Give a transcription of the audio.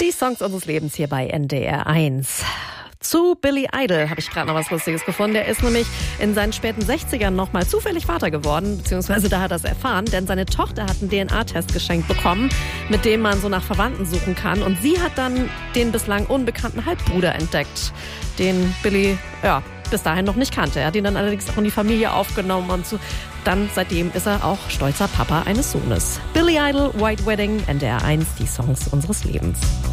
Die Songs unseres Lebens hier bei NDR 1. Zu Billy Idol habe ich gerade noch was Lustiges gefunden. Der ist nämlich in seinen späten 60ern nochmal zufällig Vater geworden, beziehungsweise da hat er es erfahren, denn seine Tochter hat einen DNA-Test geschenkt bekommen, mit dem man so nach Verwandten suchen kann. Und sie hat dann den bislang unbekannten Halbbruder entdeckt, den Billy, bis dahin noch nicht kannte. Er hat ihn dann allerdings auch in die Familie aufgenommen und so. Dann seitdem ist er auch stolzer Papa eines Sohnes. Billy Idol, White Wedding, NDR 1, die Songs unseres Lebens.